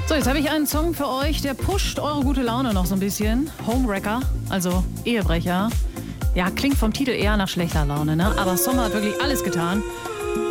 So, jetzt habe ich einen Song für euch, der pusht eure gute Laune noch so ein bisschen. Homewrecker, also Ehebrecher. Ja, klingt vom Titel eher nach schlechter Laune, ne? Aber Sommer hat wirklich alles getan.